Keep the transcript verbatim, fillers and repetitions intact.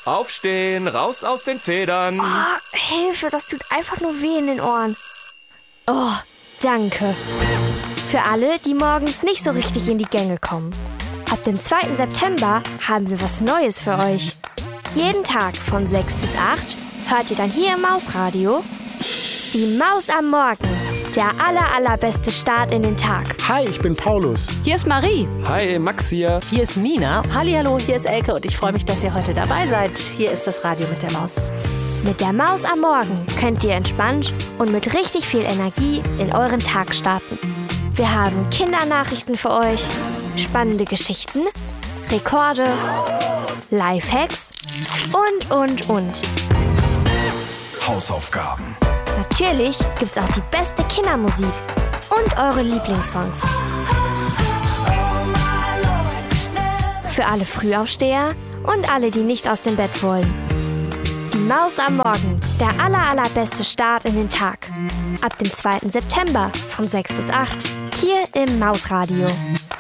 Aufstehen, raus aus den Federn. Oh, Hilfe, das tut einfach nur weh in den Ohren. Oh, danke. Für alle, die morgens nicht so richtig in die Gänge kommen. Ab dem zweiten September haben wir was Neues für euch. Jeden Tag von sechs bis acht hört ihr dann hier im Mausradio die Maus am Morgen. Der aller, allerbeste Start in den Tag. Hi, ich bin Paulus. Hier ist Marie. Hi, Max hier. Hier ist Nina. Hallihallo, hier ist Elke und ich freue mich, dass ihr heute dabei seid. Hier ist das Radio mit der Maus. Mit der Maus am Morgen könnt ihr entspannt und mit richtig viel Energie in euren Tag starten. Wir haben Kindernachrichten für euch, spannende Geschichten, Rekorde, Lifehacks und, und, und. Hausaufgaben. Natürlich gibt's auch die beste Kindermusik und eure Lieblingssongs. Für alle Frühaufsteher und alle, die nicht aus dem Bett wollen. Die Maus am Morgen, der aller, allerbeste Start in den Tag. Ab dem zweiten September von sechs bis acht hier im Mausradio.